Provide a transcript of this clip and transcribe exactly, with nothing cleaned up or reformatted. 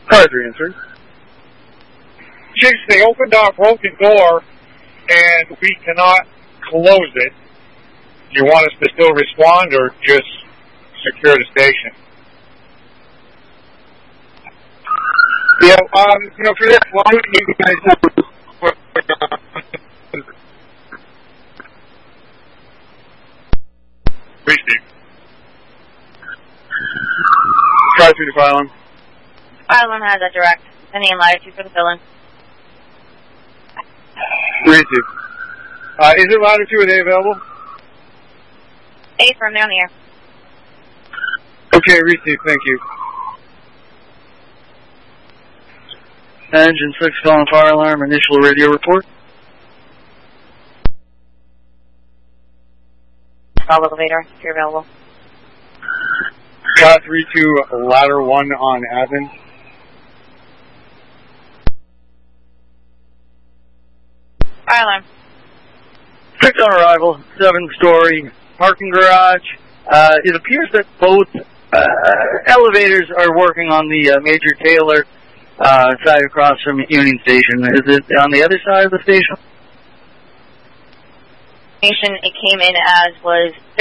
Car three answering. Chicks, they opened our broken door, and we cannot close it. Do you want us to still respond, or just secure the station? Yeah, um, you know, for this, why would you guys have... Please, Steve. Car three to fire alarm. Fire alarm has a direct. Sending in latitude for the fill-in. Receive. Uh, is it latitude? Are they available? Eight from down here. Okay, receive. Thank you. Engine six calling fire alarm. Initial radio report. All elevator, if you're available. Car three to ladder one on admin. Fire alarm. Six on arrival, seven-story parking garage. Uh, it appears that both uh, elevators are working on the uh, Major Taylor uh, side across from Union Station. Is it on the other side of the station? It came in as was